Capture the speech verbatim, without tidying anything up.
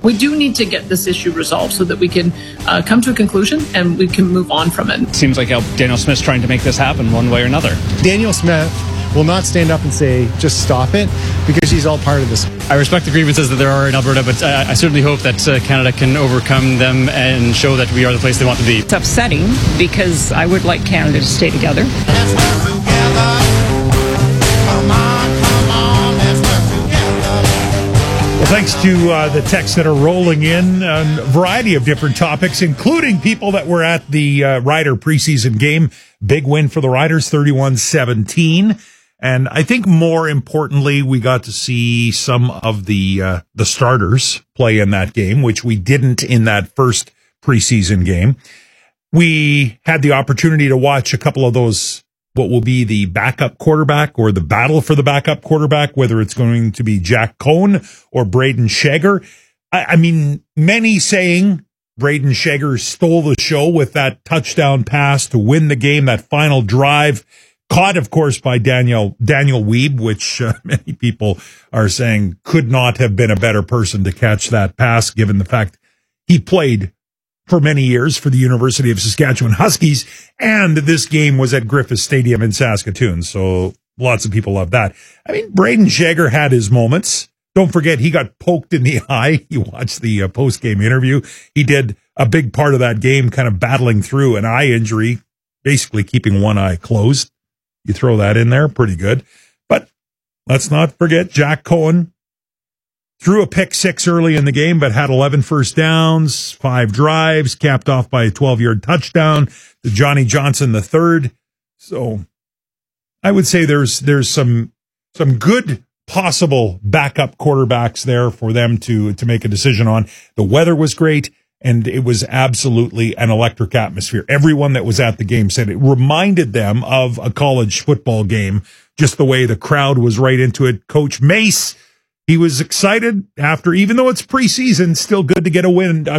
We do need to get this issue resolved so that we can uh, come to a conclusion and we can move on from it. Seems like Daniel Smith's trying to make this happen one way or another. Daniel Smith will not stand up and say, just stop it, because he's all part of this. I respect the grievances that there are in Alberta, but I, I certainly hope that uh, Canada can overcome them and show that we are the place they want to be. It's upsetting because I would like Canada to stay together. Let's work together. Come on, come on, let's work together. Well, thanks to uh, the texts that are rolling in on a variety of different topics, including people that were at the uh, Rider preseason game. Big win for the Riders, thirty-one seventeen. And I think more importantly, we got to see some of the uh, the starters play in that game, which we didn't in that first preseason game. We had the opportunity to watch a couple of those, what will be the backup quarterback or the battle for the backup quarterback, whether it's going to be Jack Cohen or Braden Shager. I, I mean, many saying Braden Shager stole the show with that touchdown pass to win the game, that final drive. Caught, of course, by Daniel Daniel Weeb, which uh, many people are saying could not have been a better person to catch that pass, given the fact he played for many years for the University of Saskatchewan Huskies, and this game was at Griffith Stadium in Saskatoon, so lots of people love that. I mean, Braden Shager had his moments. Don't forget, he got poked in the eye. You watched the uh, post-game interview. He did a big part of that game kind of battling through an eye injury, basically keeping one eye closed. You throw that in there, pretty good. But let's not forget Jack Cohen threw a pick six early in the game, but had eleven first downs, five drives, capped off by a twelve-yard touchdown to Johnny Johnson the third. So I would say there's there's some some good possible backup quarterbacks there for them to to make a decision on. The weather was great. And it was absolutely an electric atmosphere. Everyone that was at the game said it reminded them of a college football game, just the way the crowd was right into it. Coach Mace, he was excited after, even though it's preseason, still good to get a win, a